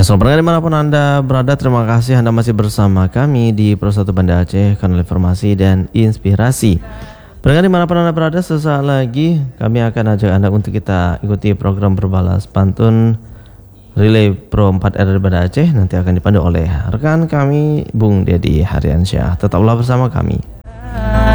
Ya, selamat pagi dimanapun Anda berada. Terima kasih Anda masih bersama kami di Pro 1 Banda Aceh, kanal informasi dan inspirasi. Pendengar dimanapun Anda berada, sesaat lagi kami akan ajak Anda untuk kita ikuti program berbalas pantun Relay Pro 4 RRI Banda Aceh. Nanti akan dipandu oleh rekan kami Bung Dedi Haryansyah. Tetaplah bersama kami.